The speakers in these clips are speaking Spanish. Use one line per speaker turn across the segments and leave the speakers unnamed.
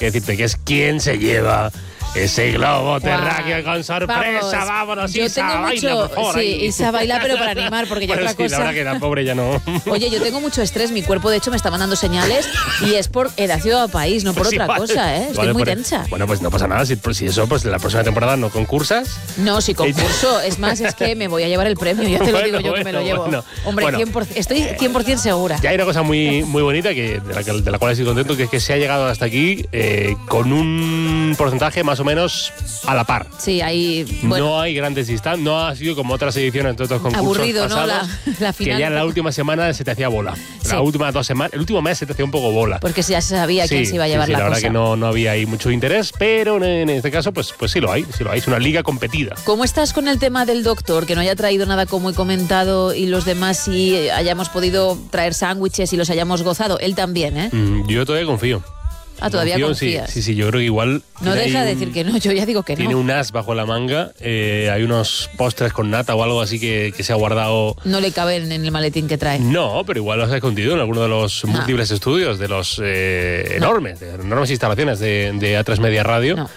que decirte que es quien se lleva ese globo terráqueo con sorpresa. Vámonos, Isa, baila, por favor.
Sí, Isa baila, pero para animar, porque ya otra cosa.
La verdad que la pobre ya no.
Oye, yo tengo mucho estrés, mi cuerpo de hecho me está mandando señales y es por el ácido país, no por otra cosa, ¿eh? Estoy muy tensa.
Bueno, pues no pasa nada, si eso, pues la próxima temporada no concursas.
No, si concurso, es más, es que me voy a llevar el premio, ya te lo digo yo que me lo llevo. Hombre, 100%, estoy 100% segura.
Ya hay una cosa muy, muy bonita de la cual estoy contento, que es que se ha llegado hasta aquí con un porcentaje más o menos a la par.
Sí, hay... Bueno,
no hay grandes distancias, no ha sido como otras ediciones de otros concursos
aburrido,
pasados,
¿no? La final.
Que ya en la última semana se te hacía bola. Sí. Las últimas 2 semanas, el último mes se te hacía un poco bola.
Porque ya se sabía quién se iba a llevar la cosa.
La verdad que no había ahí mucho interés, pero en este caso pues sí lo hay, es una liga competida.
¿Cómo estás con el tema del doctor? Que no haya traído nada como he comentado y los demás sí hayamos podido traer sándwiches y los hayamos gozado. Él también, ¿eh?
Yo todavía confío.
Todavía confías.
Sí, yo creo que igual...
No deja de decir que no, yo ya digo que no.
Tiene un as bajo la manga, hay unos postres con nata o algo así que se ha guardado...
No le caben en el maletín que trae.
No, pero igual los ha escondido en alguno de los múltiples estudios, de los enormes instalaciones de A3 Media Radio.
No.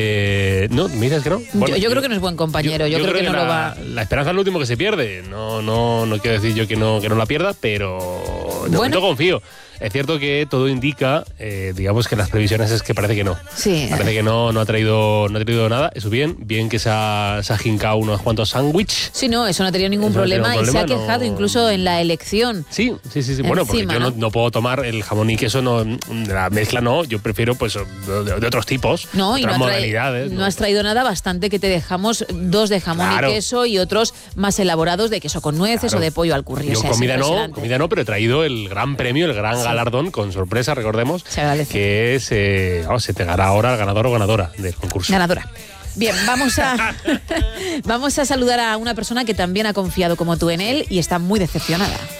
No, me dices que no. Bueno,
yo creo que no es buen compañero, yo creo que no lo va...
La esperanza es lo último que se pierde, no quiero decir yo que no la pierda, pero de momento confío. Es cierto que todo indica, digamos que las previsiones es que parece que no.
Sí.
Parece que no ha traído nada. Eso bien que se ha jincado unos cuantos sándwiches.
Sí, no, eso no ha tenido ningún problema y se ha quejado incluso en la elección.
Sí. Bueno, porque yo no puedo tomar el jamón y queso, la mezcla no, yo prefiero pues de otros tipos, otras modalidades.
No has traído nada, bastante que te dejamos 2 de jamón y queso y otros más elaborados de queso con nueces o de pollo al curry.
Yo comida no, pero he traído el gran premio, el gran galardón, con sorpresa, recordemos, que es, se te dará ahora el ganador o ganadora del concurso.
Ganadora. Bien, vamos a saludar a una persona que también ha confiado como tú en él y está muy decepcionada.